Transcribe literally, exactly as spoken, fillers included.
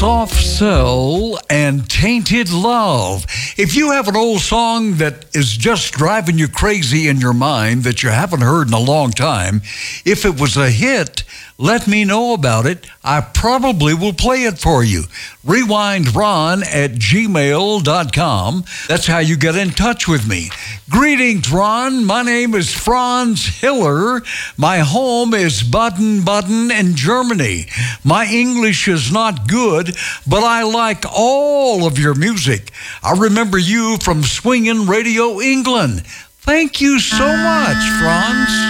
Soft Cell and Tainted Love. If you have an old song that is just driving you crazy in your mind that you haven't heard in a long time, if it was a hit, let me know about it. I probably will play it for you. RewindRon at gmail dot com. That's how you get in touch with me. Greetings, Ron. My name is Franz Hiller. My home is Baden-Baden in Germany. My English is not good, but I like all of your music. I remember you from Swingin' Radio England. Thank you so much, Franz.